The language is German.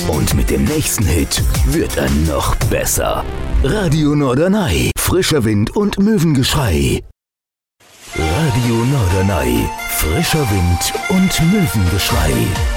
Und mit dem nächsten Hit wird er noch besser. Radio Norderney, frischer Wind und Möwengeschrei. Radio Norderney, frischer Wind und Möwengeschrei.